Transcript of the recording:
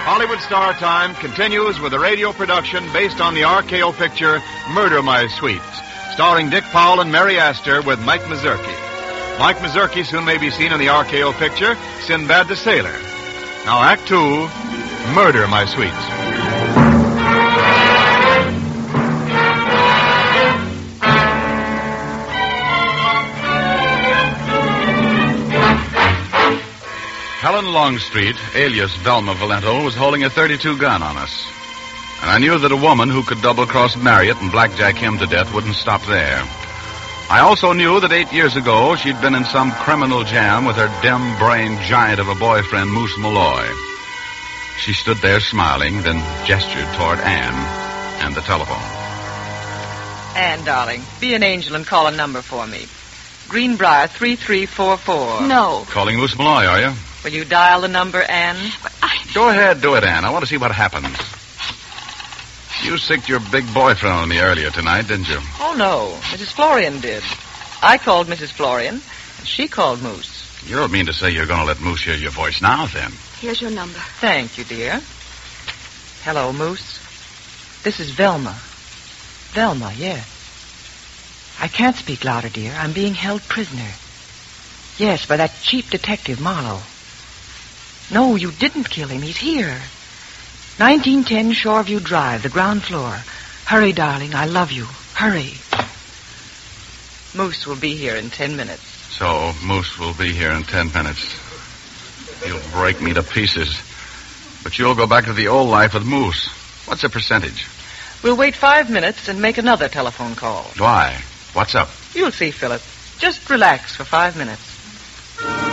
Hollywood Star Time continues with a radio production based on the RKO picture Murder My Sweet, starring Dick Powell and Mary Astor with Mike Mazurki. Mike Mazurki soon may be seen in the RKO picture Sinbad the Sailor. Now, Act 2, Murder My Sweet. Helen Longstreet, alias Velma Valento, was holding a .32 gun on us. And I knew that a woman who could double-cross Marriott and blackjack him to death wouldn't stop there. I also knew that 8 years ago she'd been in some criminal jam with her dim-brained giant of a boyfriend, Moose Malloy. She stood there smiling, then gestured toward Anne and the telephone. Anne, darling, be an angel and call a number for me. Greenbrier 3344. No. Calling Moose Malloy, are you? Will you dial the number, Anne? Go ahead, do it, Anne. I want to see what happens. You sicked your big boyfriend on me earlier tonight, didn't you? Oh, no. Mrs. Florian did. I called Mrs. Florian, and she called Moose. You don't mean to say you're going to let Moose hear your voice now, then? Here's your number. Thank you, dear. Hello, Moose. This is Velma. Velma, yes. I can't speak louder, dear. I'm being held prisoner. Yes, by that cheap detective, Marlowe. No, you didn't kill him. He's here. 1910 Shoreview Drive, the ground floor. Hurry, darling. I love you. Hurry. Moose will be here in 10 minutes. So, Moose will be here in 10 minutes. He'll break me to pieces. But you'll go back to the old life with Moose. What's the percentage? We'll wait 5 minutes and make another telephone call. Why? What's up? You'll see, Philip. Just relax for 5 minutes.